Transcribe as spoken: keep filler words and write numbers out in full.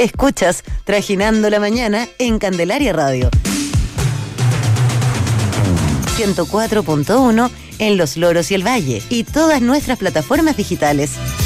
Escuchas Trajinando la Mañana en Candelaria Radio. ciento cuatro punto uno en Los Loros y el Valle y todas nuestras plataformas digitales.